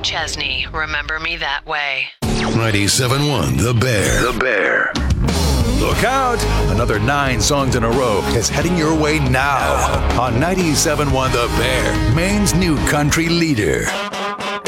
Chesney, Remember Me That Way. 97.1 The Bear. The Bear. Look out! Another 9 songs in a row is heading your way now on 97.1 The Bear, Maine's new country leader.